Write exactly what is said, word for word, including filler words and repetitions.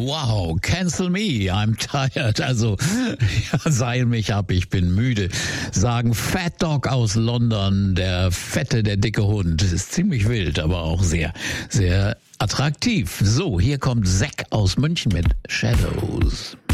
Wow, cancel me, I'm tired. Also, ja, seil mich ab, ich bin müde. Sagen Fat Dog aus London, der fette, der dicke Hund. Ist ziemlich wild, aber auch sehr, sehr attraktiv. So, hier kommt Zack aus München mit Shadows.